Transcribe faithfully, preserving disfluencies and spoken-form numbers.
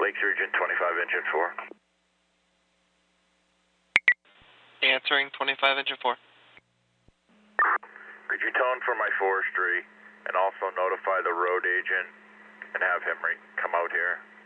Lakes Region twenty-five engine four. Answering twenty-five engine four. Could you tone for my forestry and also notify the road agent and have him re come out here?